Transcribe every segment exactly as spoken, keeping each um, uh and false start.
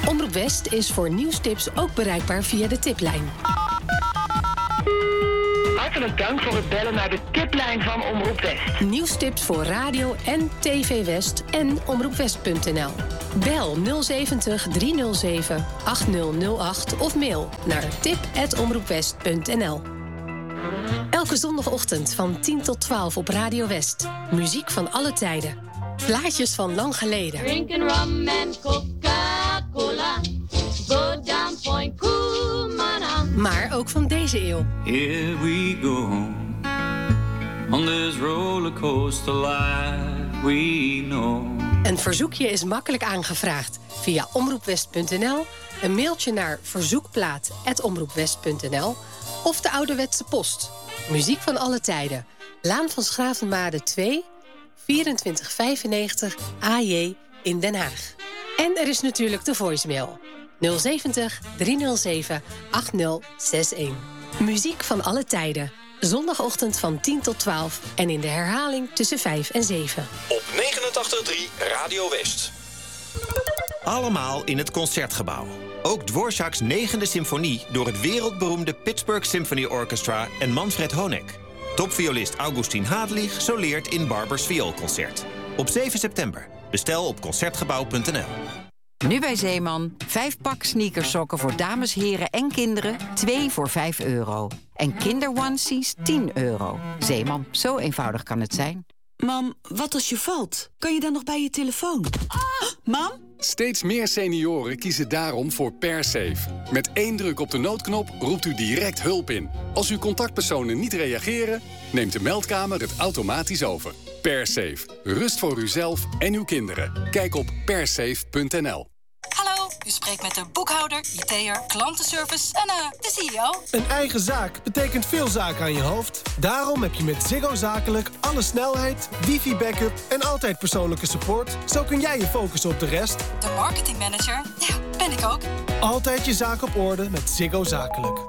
Omroep West is voor nieuwstips ook bereikbaar via de tiplijn. Hartelijk dank voor het bellen naar de tiplijn van Omroep West. Nieuwstips voor radio en tv West en omroepwest punt n l. Bel nul zeventig driehonderdzeven achtzig acht of mail naar tip at omroepwest punt n l. Elke zondagochtend van tien tot twaalf op Radio West. Muziek van alle tijden. Plaatjes van lang geleden. Drinking rum and Coca-Cola. Go down Point Kumana. Maar ook van deze eeuw. Here we go on this rollercoaster life we know. Een verzoekje is makkelijk aangevraagd via omroepwest punt n l, een mailtje naar verzoekplaat at omroepwest punt n l of de ouderwetse post. Muziek van alle tijden. Laan van Schravenmade twee, vierentwintig vijfennegentig A J in Den Haag. En er is natuurlijk de voicemail. nul zeventig driehonderdzeven achtzig zestig. Muziek van alle tijden. Zondagochtend van tien tot twaalf en in de herhaling tussen vijf en zeven. Op negenentachtig komma drie Radio West. Allemaal in het Concertgebouw. Ook Dvorak's negende symfonie door het wereldberoemde Pittsburgh Symphony Orchestra en Manfred Honeck. Topviolist Augustin Hadlich soleert in Barbers Vioolconcert. Op zeven september. Bestel op concertgebouw punt n l. Nu bij Zeeman. Vijf pak sneakersokken voor dames, heren en kinderen. Twee voor vijf euro. En kinderonesies tien euro. Zeeman, zo eenvoudig kan het zijn. Mam, wat als je valt? Kan je dan nog bij je telefoon? Ah! Mam? Steeds meer senioren kiezen daarom voor PerSafe. Met één druk op de noodknop roept u direct hulp in. Als uw contactpersonen niet reageren, neemt de meldkamer het automatisch over. PerSafe. Rust voor uzelf en uw kinderen. Kijk op persafe punt n l. Hallo, u spreekt met de boekhouder, I T'er, klantenservice en uh, de C E O. Een eigen zaak betekent veel zaken aan je hoofd. Daarom heb je met Ziggo Zakelijk alle snelheid, wifi-backup en altijd persoonlijke support. Zo kun jij je focussen op de rest. De marketingmanager, ja, ben ik ook. Altijd je zaak op orde met Ziggo Zakelijk.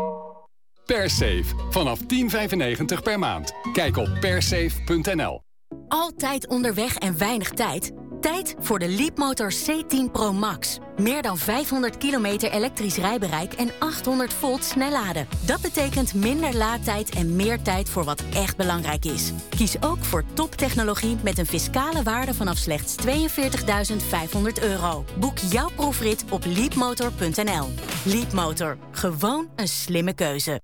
PerSafe. Vanaf tien vijfennegentig per maand. Kijk op persafe punt n l. Altijd onderweg en weinig tijd? Tijd voor de Leapmotor C tien Pro Max. Meer dan vijfhonderd kilometer elektrisch rijbereik en achthonderd volt snelladen. Dat betekent minder laadtijd en meer tijd voor wat echt belangrijk is. Kies ook voor toptechnologie met een fiscale waarde vanaf slechts tweeënveertigduizend vijfhonderd euro. Boek jouw proefrit op leapmotor punt n l. Leapmotor. Gewoon een slimme keuze.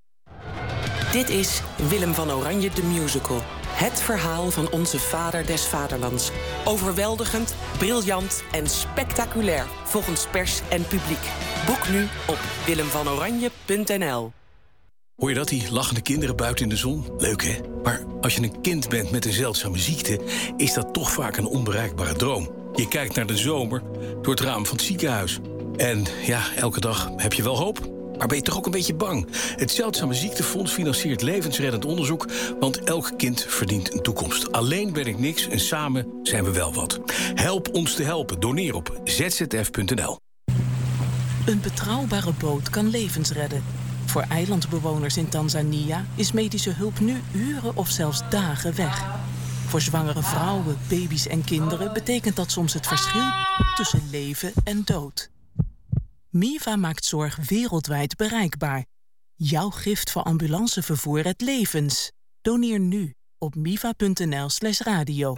Dit is Willem van Oranje de Musical. Het verhaal van onze vader des vaderlands. Overweldigend, briljant en spectaculair volgens pers en publiek. Boek nu op willem van oranje punt n l. Hoor je dat, die lachende kinderen buiten in de zon? Leuk, hè? Maar als je een kind bent met een zeldzame ziekte, is dat toch vaak een onbereikbare droom. Je kijkt naar de zomer door het raam van het ziekenhuis. En ja, elke dag heb je wel hoop. Maar ben je toch ook een beetje bang? Het Zeldzame Ziektefonds financiert levensreddend onderzoek, want elk kind verdient een toekomst. Alleen ben ik niks en samen zijn we wel wat. Help ons te helpen. Doneer op z z f punt n l. Een betrouwbare boot kan levens redden. Voor eilandbewoners in Tanzania is medische hulp nu uren of zelfs dagen weg. Voor zwangere vrouwen, baby's en kinderen betekent dat soms het verschil tussen leven en dood. Miva maakt zorg wereldwijd bereikbaar. Jouw gift voor ambulancevervoer redt levens. Doneer nu op miva punt n l slash radio.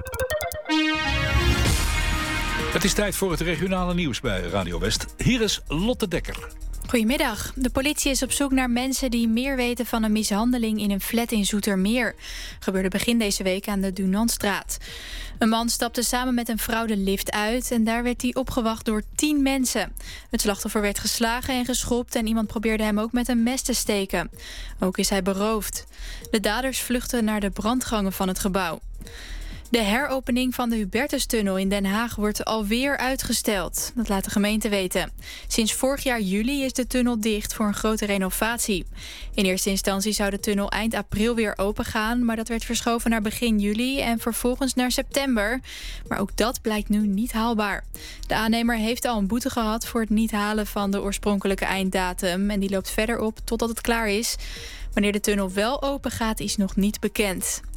Het is tijd voor het regionale nieuws bij Radio West. Hier is Lotte Dekker. Goedemiddag. De politie is op zoek naar mensen die meer weten van een mishandeling in een flat in Zoetermeer. Gebeurde begin deze week aan de Dunantstraat. Een man stapte samen met een vrouw de lift uit en daar werd hij opgewacht door tien mensen. Het slachtoffer werd geslagen en geschopt en iemand probeerde hem ook met een mes te steken. Ook is hij beroofd. De daders vluchtten naar de brandgangen van het gebouw. De heropening van de Hubertustunnel in Den Haag wordt alweer uitgesteld. Dat laat de gemeente weten. Sinds vorig jaar juli is de tunnel dicht voor een grote renovatie. In eerste instantie zou de tunnel eind april weer opengaan, maar dat werd verschoven naar begin juli en vervolgens naar september. Maar ook dat blijkt nu niet haalbaar. De aannemer heeft al een boete gehad voor het niet halen van de oorspronkelijke einddatum en die loopt verder op totdat het klaar is. Wanneer de tunnel wel open gaat, is nog niet bekend.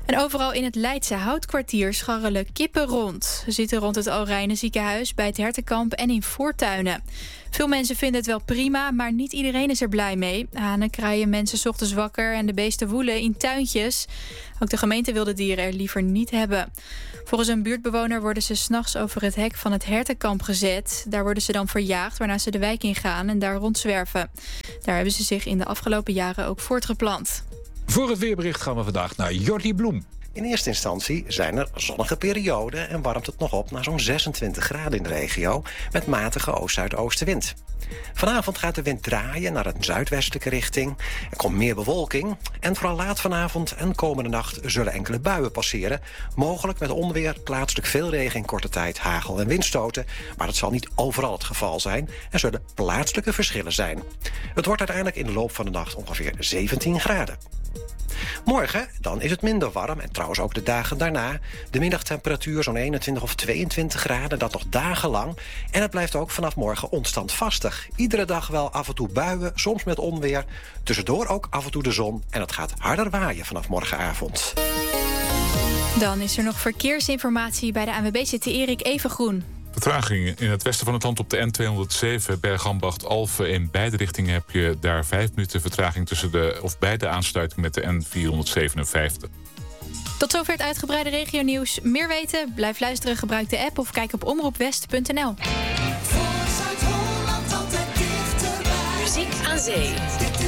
En overal in het Leidse Houtkwartier scharrelen kippen rond. Ze zitten rond het Orijnen ziekenhuis, bij het Hertenkamp en in voortuinen. Veel mensen vinden het wel prima, maar niet iedereen is er blij mee. Hanen kraaien mensen 's ochtends wakker en de beesten woelen in tuintjes. Ook de gemeente wil de dieren er liever niet hebben. Volgens een buurtbewoner worden ze 's nachts over het hek van het Hertenkamp gezet. Daar worden ze dan verjaagd, waarna ze de wijk ingaan en daar rondzwerven. Daar hebben ze zich in de afgelopen jaren ook voortgeplant. Voor het weerbericht gaan we vandaag naar Jordi Bloem. In eerste instantie zijn er zonnige perioden en warmt het nog op naar zo'n zesentwintig graden in de regio met matige oost-zuidoostenwind. Vanavond gaat de wind draaien naar een zuidwestelijke richting. Er komt meer bewolking en vooral laat vanavond en komende nacht zullen enkele buien passeren. Mogelijk met onweer, plaatselijk veel regen in korte tijd, hagel en windstoten. Maar dat zal niet overal het geval zijn en zullen plaatselijke verschillen zijn. Het wordt uiteindelijk in de loop van de nacht ongeveer zeventien graden. Morgen, dan is het minder warm en trouwens ook de dagen daarna. De middagtemperatuur zo'n eenentwintig of tweeëntwintig graden, dat nog dagenlang. En het blijft ook vanaf morgen onstandvastig. Iedere dag wel af en toe buien, soms met onweer. Tussendoor ook af en toe de zon en het gaat harder waaien vanaf morgenavond. Dan is er nog verkeersinformatie. Bij de A N W B zit Erik Evengroen. Vertraging in het westen van het land op de N tweehonderdzeven Bergambacht-Alphen. In beide richtingen heb je daar vijf minuten vertraging tussen de of beide aansluitingen met de N vierhonderdzevenenvijftig. Tot zover het uitgebreide regionieuws. Meer weten? Blijf luisteren, gebruik de app of kijk op omroep west punt n l. Muziek aan zee.